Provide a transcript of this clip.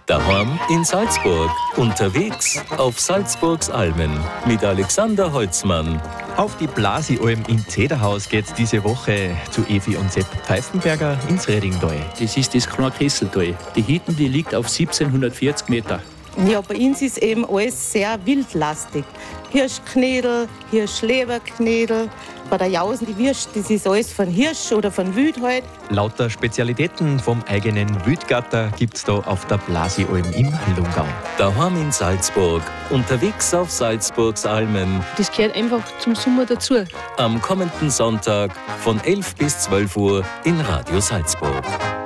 Daheim in Salzburg. Unterwegs auf Salzburgs Almen mit Alexander Holzmann. Auf die Blasi-Alm im Zederhaus geht's diese Woche zu Evi und Sepp Pfeifenberger ins Redingtal. Das ist das kleine Kesseltal. Die Hütte, die liegt auf 1740 Meter. Ja, bei uns ist eben alles sehr wildlastig. Hirschknädel, Hirschleberknädel. Bei der Jausen, die Würst, das ist alles von Hirsch oder von Wild halt. Lauter Spezialitäten vom eigenen Wildgatter gibt's da auf der Blasi-Alm im Lungau. Daheim in Salzburg. Unterwegs auf Salzburgs Almen. Das gehört einfach zum Sommer dazu. Am kommenden Sonntag von 11 bis 12 Uhr in Radio Salzburg.